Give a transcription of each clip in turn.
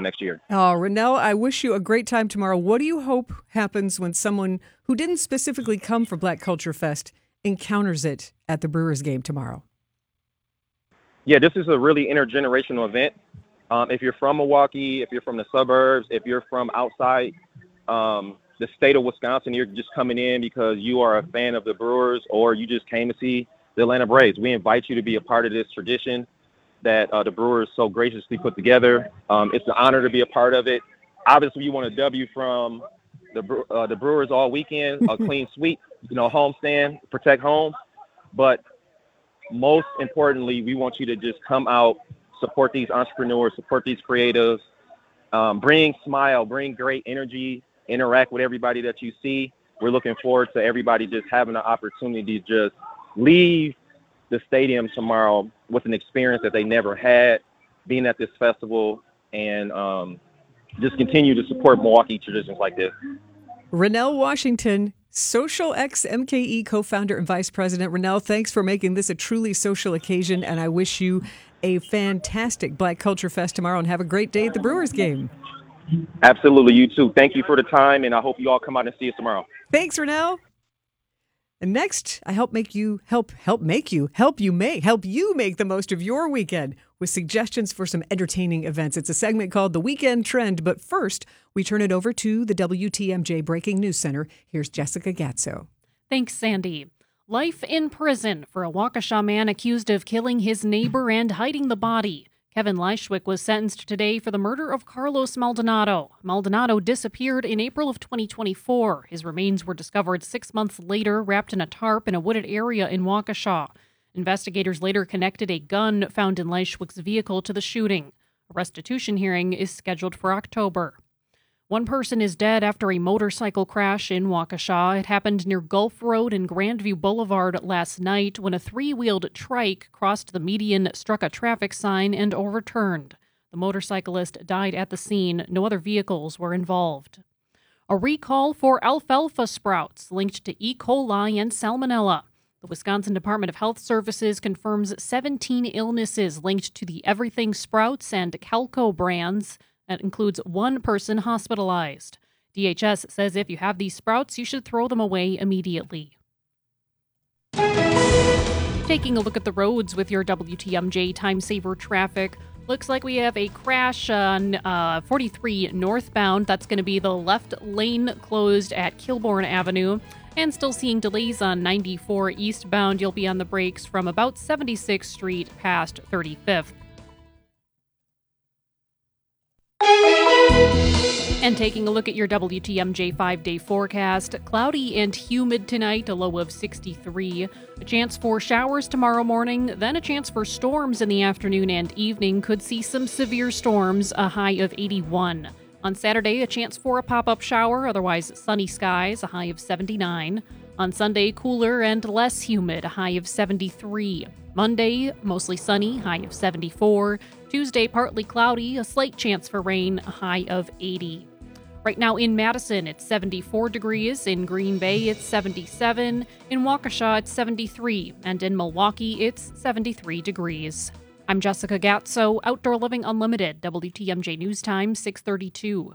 next year. Oh, Rennell, I wish you a great time tomorrow. What do you hope happens when someone who didn't specifically come for Black Culture Fest encounters it at the Brewers game tomorrow? Yeah, this is a really intergenerational event. If you're from Milwaukee, if you're from the suburbs, if you're from outside the state of Wisconsin, you're just coming in because you are a fan of the Brewers or you just came to see the Atlanta Braves. We invite you to be a part of this tradition that the Brewers so graciously put together. It's an honor to be a part of it. Obviously, you want a W from the Brewers all weekend, a clean sweep, homestand, protect home. But most importantly, we want you to just come out, support these entrepreneurs, support these creatives, bring smile, bring great energy, interact with everybody that you see. We're looking forward to everybody just having the opportunity to just leave the stadium tomorrow with an experience that they never had, being at this festival, and just continue to support Milwaukee traditions like this. Rennell Washington, SocialX MKE co-founder and vice president. Rennell, thanks for making this a truly social occasion, and I wish you a fantastic Black Culture Fest tomorrow, and have a great day at the Brewers game. Absolutely, you too. Thank you for the time, and I hope you all come out and see us tomorrow. Thanks, Rennell. And next, I help you make the most of your weekend with suggestions for some entertaining events. It's a segment called The Weekend Trend, but first, we turn it over to the WTMJ Breaking News Center. Here's Jessica Gatso. Thanks, Sandy. Life in prison for a Waukesha man accused of killing his neighbor and hiding the body. Kevin Leishwick was sentenced today for the murder of Carlos Maldonado. Maldonado disappeared in April of 2024. His remains were discovered 6 months later, wrapped in a tarp in a wooded area in Waukesha. Investigators later connected a gun found in Leishwick's vehicle to the shooting. A restitution hearing is scheduled for October. One person is dead after a motorcycle crash in Waukesha. It happened near Gulf Road and Grandview Boulevard last night when a three-wheeled trike crossed the median, struck a traffic sign, and overturned. The motorcyclist died at the scene. No other vehicles were involved. A recall for alfalfa sprouts linked to E. coli and salmonella. The Wisconsin Department of Health Services confirms 17 illnesses linked to the Everything Sprouts and Calco brands. That includes one person hospitalized. DHS says if you have these sprouts, you should throw them away immediately. Taking a look at the roads with your WTMJ Time Saver traffic. Looks like we have a crash on 43 northbound. That's going to be the left lane closed at Kilbourne Avenue. And still seeing delays on 94 eastbound. You'll be on the brakes from about 76th Street past 35th. And taking a look at your WTMJ 5-day forecast, cloudy and humid tonight, a low of 63. A chance for showers tomorrow morning, then a chance for storms in the afternoon and evening. Could see some severe storms, a high of 81. On Saturday, a chance for a pop-up shower, otherwise sunny skies, a high of 79. On Sunday, cooler and less humid, a high of 73. Monday, mostly sunny, high of 74. Tuesday, partly cloudy, a slight chance for rain, a high of 80. Right now in Madison, it's 74 degrees. In Green Bay, it's 77. In Waukesha, it's 73. And in Milwaukee, it's 73 degrees. I'm Jessica Gatso, Outdoor Living Unlimited, WTMJ News Time, 6:32.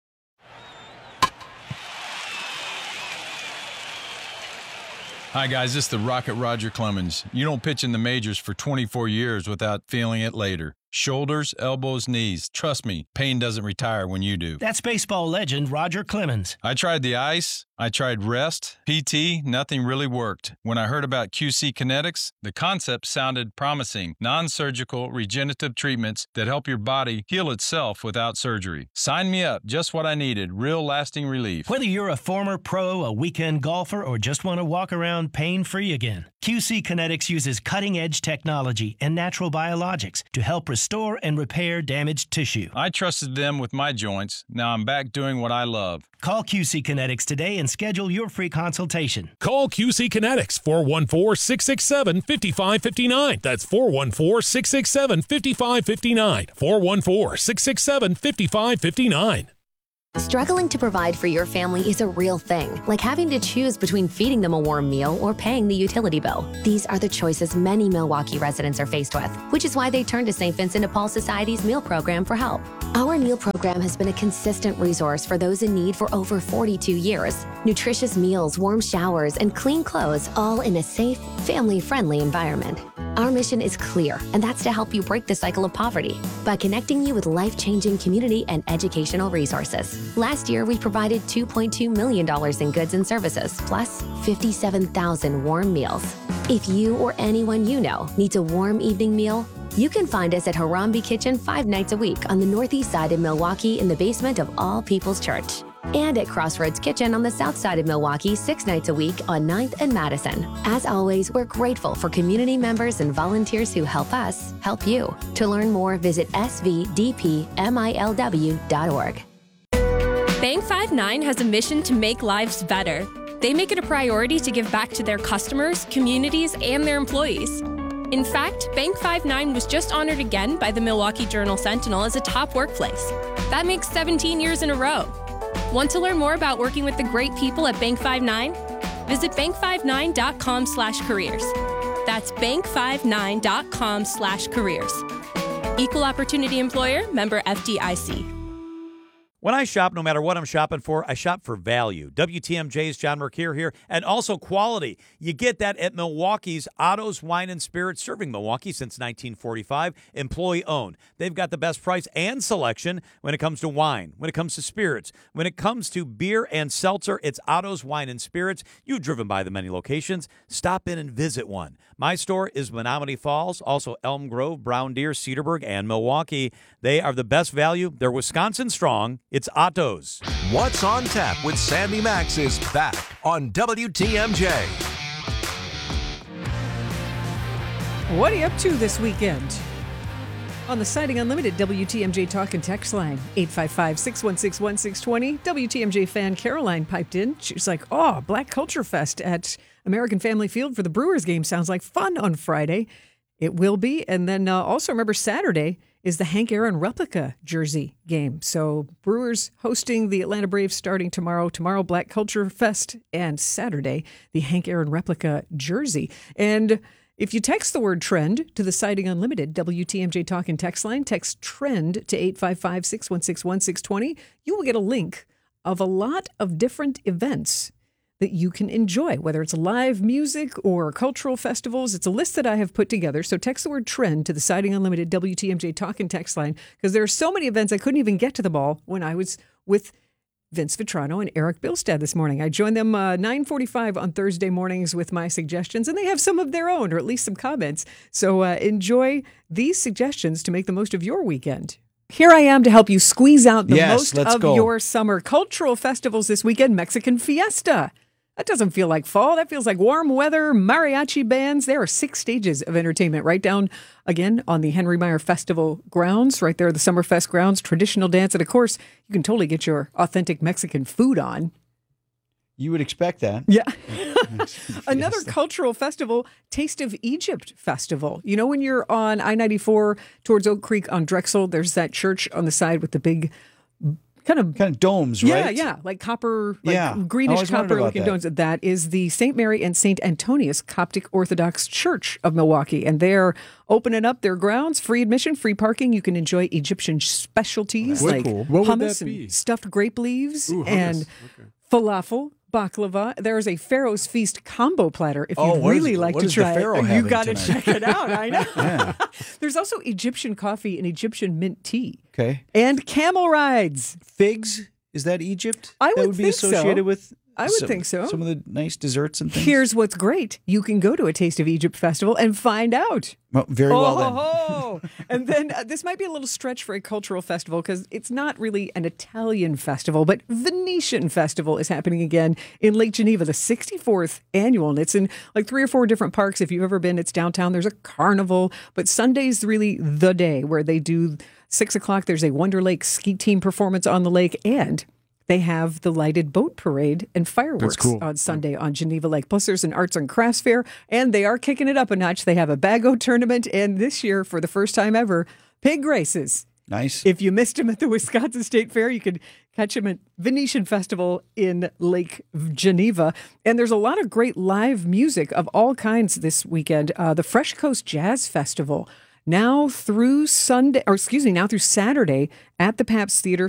Hi, guys. This is the Rocket Roger Clemens. You don't pitch in the majors for 24 years without feeling it later. Shoulders, elbows, knees. Trust me, pain doesn't retire when you do. That's baseball legend Roger Clemens. I tried the ice. I tried rest, PT, nothing really worked. When I heard about QC Kinetics, the concept sounded promising. Non-surgical, regenerative treatments that help your body heal itself without surgery. Sign me up, just what I needed, real lasting relief. Whether you're a former pro, a weekend golfer, or just want to walk around pain-free again, QC Kinetics uses cutting-edge technology and natural biologics to help restore and repair damaged tissue. I trusted them with my joints. Now I'm back doing what I love. Call QC Kinetics today and schedule your free consultation. Call QC Kinetics, 414-667-5559. That's 414-667-5559. 414-667-5559. Struggling to provide for your family is a real thing, like having to choose between feeding them a warm meal or paying the utility bill. These are the choices many Milwaukee residents are faced with, which is why they turn to St. Vincent de Paul Society's meal program for help. Our meal program has been a consistent resource for those in need for over 42 years. Nutritious meals, warm showers, and clean clothes, all in a safe, family-friendly environment. Our mission is clear, and that's to help you break the cycle of poverty by connecting you with life-changing community and educational resources. Last year, we provided $2.2 million in goods and services, plus 57,000 warm meals. If you or anyone you know needs a warm evening meal, you can find us at Harambe Kitchen 5 nights a week on the northeast side of Milwaukee in the basement of All People's Church. And at Crossroads Kitchen on the south side of Milwaukee 6 nights a week on 9th and Madison. As always, we're grateful for community members and volunteers who help us help you. To learn more, visit svdpmilw.org. Bank 5-9 has a mission to make lives better. They make it a priority to give back to their customers, communities, and their employees. In fact, Bank 5-9 was just honored again by the Milwaukee Journal-Sentinel as a top workplace. That makes 17 years in a row. Want to learn more about working with the great people at Bank 5-9? Visit bank59.com/careers. That's bank59.com/careers. Equal Opportunity Employer, member FDIC. When I shop, no matter what I'm shopping for, I shop for value. WTMJ's John Mercure here, and also quality. You get that at Milwaukee's Otto's Wine and Spirits, serving Milwaukee since 1945, employee-owned. They've got the best price and selection when it comes to wine, when it comes to spirits, when it comes to beer and seltzer. It's Otto's Wine and Spirits. You've driven by the many locations. Stop in and visit one. My store is Menominee Falls, also Elm Grove, Brown Deer, Cedarburg, and Milwaukee. They are the best value. They're Wisconsin strong. It's Otto's. What's on Tap with Sandy Max is back on WTMJ. What are you up to this weekend? On the Sighting Unlimited WTMJ Talk and Text line, 855-616-1620. WTMJ fan Caroline piped in. She was like, oh, Black Culture Fest at American Family Field for the Brewers game. Sounds like fun on Friday. It will be. And then also remember Saturday is the Hank Aaron replica jersey game. So Brewers hosting the Atlanta Braves starting tomorrow. Tomorrow, Black Culture Fest, and Saturday, the Hank Aaron replica jersey. And if you text the word trend to the Sighting Unlimited WTMJ Talk and Text line, text trend to 855-616-1620, you will get a link of a lot of different events that you can enjoy, whether it's live music or cultural festivals. It's a list that I have put together. So text the word trend to the Sighting Unlimited WTMJ Talk and Text line, because there are so many events I couldn't even get to them all when I was with Vince Vitrano and Eric Bilstad this morning. I joined them 9:45 on Thursday mornings with my suggestions, and they have some of their own, or at least some comments. So enjoy these suggestions to make the most of your weekend. Here I am to help you squeeze out the most of your summer. Cultural festivals this weekend, Mexican Fiesta. That doesn't feel like fall. That feels like warm weather, mariachi bands. There are 6 stages of entertainment right down, again, on the Henry Meyer Festival grounds, right there, the Summerfest grounds, traditional dance. And, of course, you can totally get your authentic Mexican food on. You would expect that. Yeah. Another cultural festival, Taste of Egypt Festival. You know, when you're on I-94 towards Oak Creek on Drexel, there's that church on the side with the big kind of domes, right? Yeah, like copper, greenish copper looking domes. That is the St. Mary and St. Antonius Coptic Orthodox Church of Milwaukee. And they're opening up their grounds, free admission, free parking. You can enjoy Egyptian specialties like hummus and stuffed grape leaves and falafel. Baklava. There's a Pharaoh's Feast combo platter if you'd really like to try it. You got to check it out. I know. Yeah. There's also Egyptian coffee and Egyptian mint tea. Okay. And camel rides. Figs? Is that Egypt? I would that would be associated with. I would think so. Some of the nice desserts and things. Here's what's great. You can go to a Taste of Egypt festival and find out. Well, very well then. And then this might be a little stretch for a cultural festival because it's not really an Italian festival, but Venetian Festival is happening again in Lake Geneva, the 64th annual. And it's in like 3 or 4 different parks. If you've ever been, it's downtown. There's a carnival, but Sunday's really the day where they do 6 o'clock. There's a Wonder Lake ski team performance on the lake, and they have the lighted boat parade and fireworks on Sunday on Geneva Lake. Plus, there's an arts and crafts fair, and they are kicking it up a notch. They have a Bago tournament, and this year, for the first time ever, pig races Nice. If you missed him at the Wisconsin State Fair, you could catch him at Venetian Festival in Lake Geneva. And there's a lot of great live music of all kinds this weekend. The Fresh Coast Jazz Festival now through Saturday at the Pabst Theater.